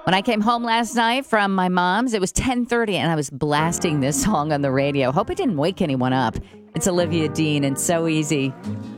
When I came home last night from my mom's, it was 10:30, and I was blasting this song on the radio. Hope it didn't wake anyone up. It's Olivia Dean and So Easy.